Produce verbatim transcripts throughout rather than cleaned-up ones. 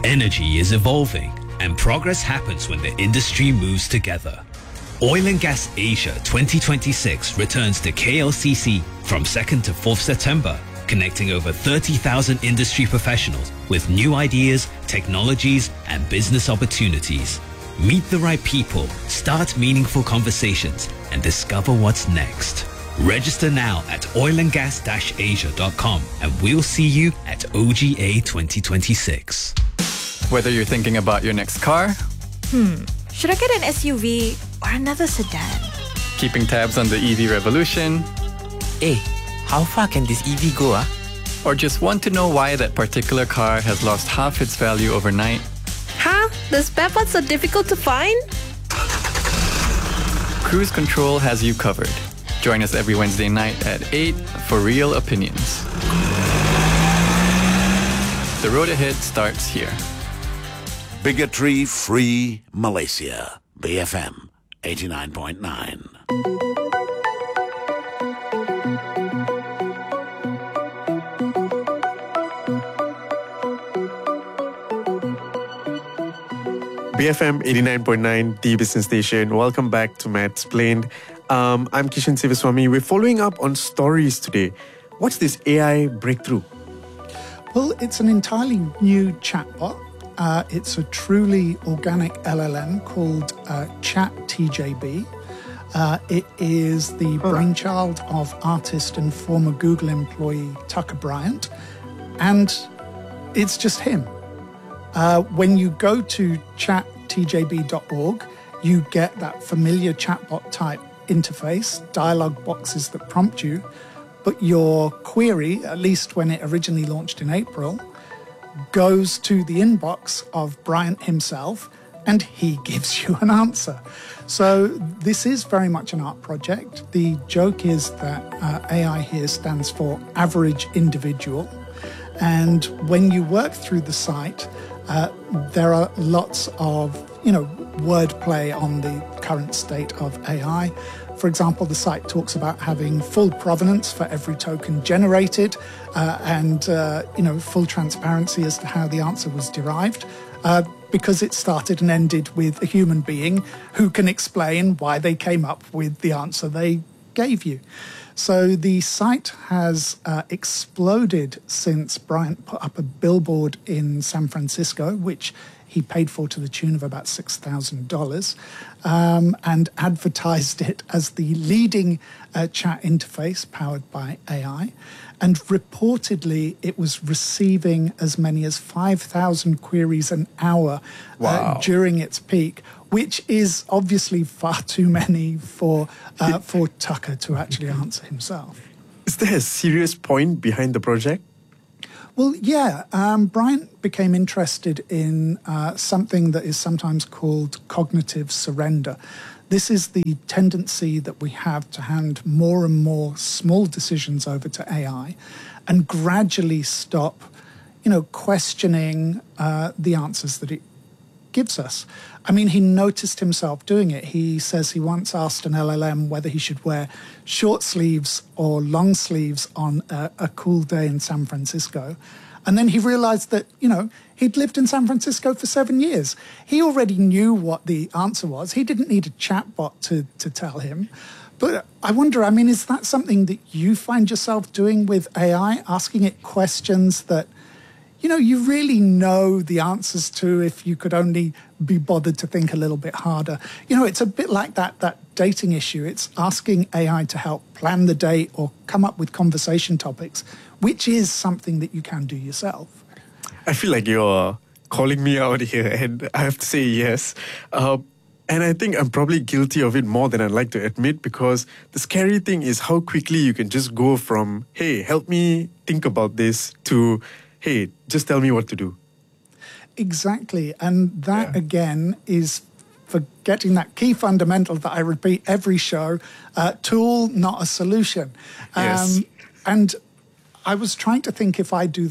Energy is evolving, and progress happens when the industry moves together. Oil and Gas Asia twenty twenty-six returns to K L C C from second to fourth September, connecting over thirty thousand industry professionals with new ideas, technologies, and business opportunities. Meet the right people, start meaningful conversations, and discover what's next. Register now at oil and gas dash asia dot com, and we'll see you at O G A twenty twenty-six. Whether you're thinking about your next car, Hmm, should I get an S U V or another sedan? keeping tabs on the E V revolution, Hey, how far can this E V go, ah? or just want to know why that particular car has lost half its value overnight, Huh? The spare parts are difficult to find? Cruise Control has you covered. Join us every Wednesday night at eight for Real Opinions. The road ahead starts here. Bigotry-free Malaysia. B F M eighty-nine point nine. B F M eighty-nine point nine, the business station. Welcome back to Matsplained. Um, I'm Kishan Sivaswamy. We're following up on stories today. What's this A I breakthrough? Well, it's an entirely new chatbot. Uh, it's a truly organic L L M called uh, ChatTJB. Uh, it is the brainchild of artist and former Google employee Tucker Bryant, and it's just him. Uh, when you go to chat t j b dot org, you get that familiar chatbot type interface, dialog boxes that prompt you, but your query, at least when it originally launched in April, goes to the inbox of Bryant himself, and he gives you an answer. So this is very much an art project. The joke is that uh, A I here stands for average individual. And when you work through the site, uh, there are lots of, you know, wordplay on the current state of A I. For example, the site talks about having full provenance for every token generated uh, and, uh, you know, full transparency as to how the answer was derived uh, because it started and ended with a human being who can explain why they came up with the answer they gave you. So the site has uh, exploded since Bryant put up a billboard in San Francisco, which he paid for to the tune of about six thousand dollars, um, and advertised it as the leading uh, chat interface powered by A I. And reportedly, it was receiving as many as five thousand queries an hour Wow. uh, during its peak, which is obviously far too many for uh, for Tucker to actually answer himself. Is there a serious point behind the project? Well, yeah, um, Bryant became interested in uh, something that is sometimes called cognitive surrender. This is the tendency that we have to hand more and more small decisions over to A I and gradually stop, you know, questioning uh, the answers that it gives us. I mean, he noticed himself doing it. He says he once asked an L L M whether he should wear short sleeves or long sleeves on a, a cool day in San Francisco. And then he realized that, you know, he'd lived in San Francisco for seven years. He already knew what the answer was. He didn't need a chatbot to, to tell him. But I wonder, I mean, is that something that you find yourself doing with A I, asking it questions that, you know, you really know the answers to if you could only be bothered to think a little bit harder? You know, it's a bit like that that dating issue. It's asking A I to help plan the date or come up with conversation topics, which is something that you can do yourself. I feel like you're calling me out here, and I have to say yes. Uh, and I think I'm probably guilty of it more than I'd like to admit, because the scary thing is how quickly you can just go from, hey, help me think about this, to, hey, just tell me what to do. Exactly. And that, Yeah. again, is forgetting that key fundamental that I repeat every show, uh, tool, not a solution. Yes. and I was trying to think if I do that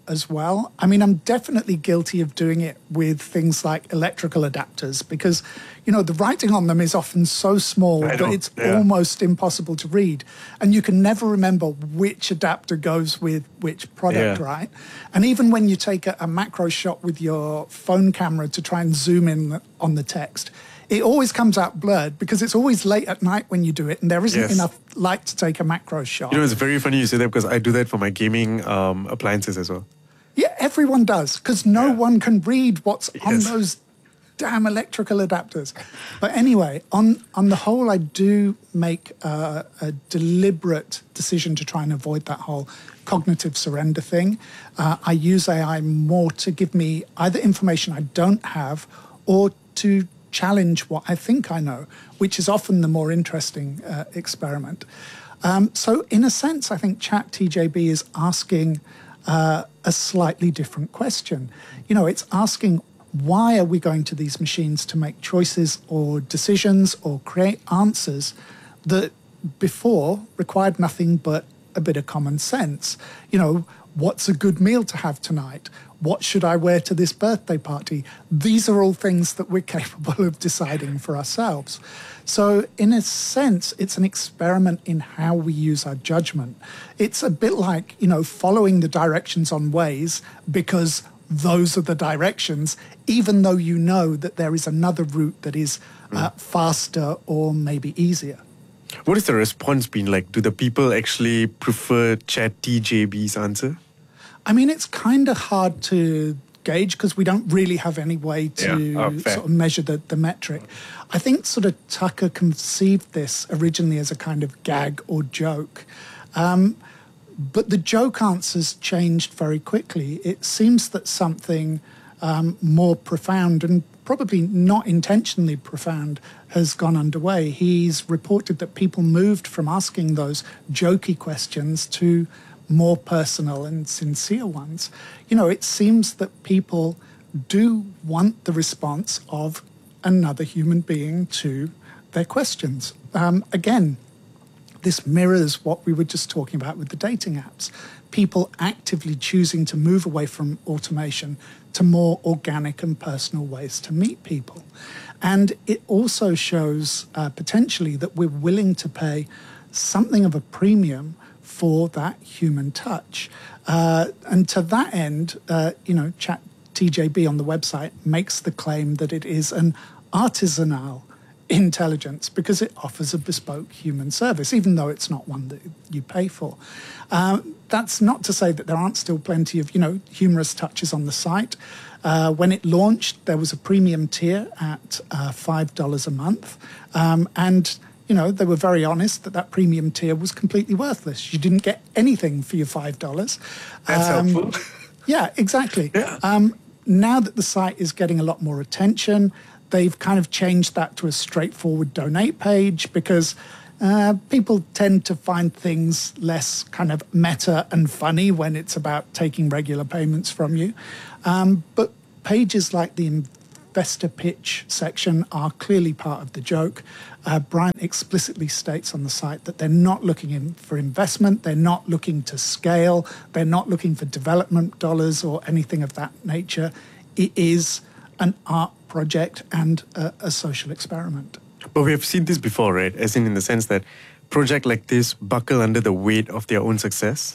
as well. I mean, I'm definitely guilty of doing it with things like electrical adapters because, you know, the writing on them is often so small I that know, it's yeah. almost impossible to read. And you can never remember which adapter goes with which product, Yeah. right? And even when you take a, a macro shot with your phone camera to try and zoom in on the text, it always comes out blurred because it's always late at night when you do it and there isn't Yes. enough light to take a macro shot. You know, it's very funny you say that because I do that for my gaming um, appliances as well. Yeah, everyone does, because no Yeah. one can read what's on Yes. those damn electrical adapters. But anyway, on, on the whole, I do make uh, a deliberate decision to try and avoid that whole cognitive surrender thing. Uh, I use A I more to give me either information I don't have or to challenge what I think I know, which is often the more interesting uh, experiment. Um, so in a sense, I think ChatTJB is asking uh, a slightly different question. You know, it's asking, why are we going to these machines to make choices or decisions or create answers that before required nothing but a bit of common sense? You know, what's a good meal to have tonight? What should I wear to this birthday party? These are all things that we're capable of deciding for ourselves. So in a sense, it's an experiment in how we use our judgment. It's a bit like, you know, following the directions on Waze because those are the directions, even though you know that there is another route that is uh, faster or maybe easier. What has the response been like? Do the people actually prefer ChatTJB's answer? I mean, it's kind of hard to gauge because we don't really have any way to Yeah. Oh, fair. sort of measure the, the metric. I think sort of Tucker conceived this originally as a kind of gag or joke. Um, but the joke answers changed very quickly. It seems that something um, more profound and probably not intentionally profound has gone underway. He's reported that people moved from asking those jokey questions to more personal and sincere ones. You know, it seems that people do want the response of another human being to their questions. Um, again, this mirrors what we were just talking about with the dating apps. People actively choosing to move away from automation to more organic and personal ways to meet people. And it also shows uh, potentially that we're willing to pay something of a premium for that human touch. Uh, and to that end, uh, you know, ChatTJB on the website makes the claim that it is an artisanal intelligence because it offers a bespoke human service, even though it's not one that you pay for. Uh, that's not to say that there aren't still plenty of, you know, humorous touches on the site. Uh, when it launched, there was a premium tier at uh, five dollars a month. Um, and you know, they were very honest that that premium tier was completely worthless. You didn't get anything for your five dollars. That's um, helpful. Yeah, exactly. Yeah. Um, now that the site is getting a lot more attention, they've kind of changed that to a straightforward donate page because uh, people tend to find things less kind of meta and funny when it's about taking regular payments from you. Um, but pages like the investor pitch section are clearly part of the joke. Uh, Bryant explicitly states on the site that they're not looking in for investment, they're not looking to scale, they're not looking for development dollars or anything of that nature. It is an art project and a, a social experiment. But we have seen this before, right? As in, in the sense that projects like this buckle under the weight of their own success.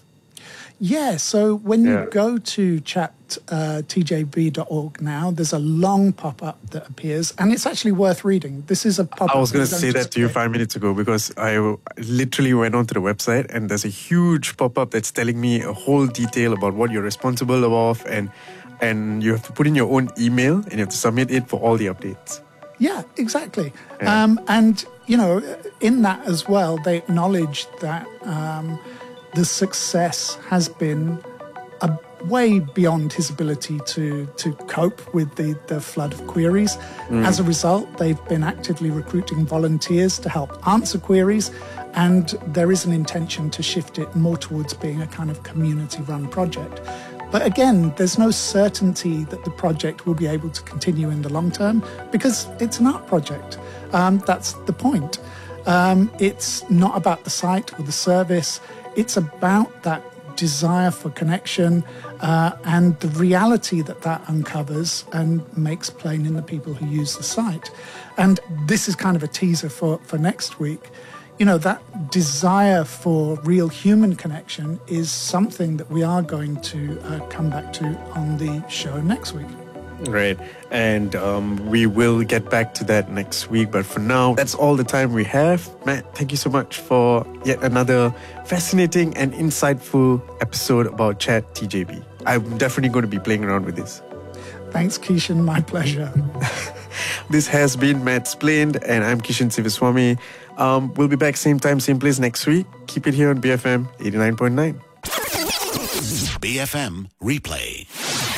Yeah, so when Yeah. you go to chat T J B dot org now, there's a long pop-up that appears, and it's actually worth reading. This is a pop-up. I was going to you don't say that just to you click. five minutes ago because I literally went onto the website and there's a huge pop-up that's telling me a whole detail about what you're responsible of, and and you have to put in your own email and you have to submit it for all the updates. Yeah, exactly. Yeah. Um, and, you know, in that as well, they acknowledge that um, the success has been a way beyond his ability to, to cope with the, the flood of queries. As a result, they've been actively recruiting volunteers to help answer queries, and there is an intention to shift it more towards being a kind of community-run project. But again, there's no certainty that the project will be able to continue in the long term because it's an art project. Um, that's the point. Um, it's not about the site or the service. It's about that desire for connection, uh, and the reality that that uncovers and makes plain in the people who use the site. And this is kind of a teaser for, for next week. You know, that desire for real human connection is something that we are going to uh, come back to on the show next week. Right. And um, we will get back to that next week. But for now, that's all the time we have. Matt, thank you so much for yet another fascinating and insightful episode about Chat T J B. I'm definitely going to be playing around with this. Thanks, Kishan. My pleasure. This has been Matt Splained, and I'm Kishan Sivaswamy. Um, we'll be back same time, same place next week. Keep it here on B F M eighty-nine point nine. B F M Replay.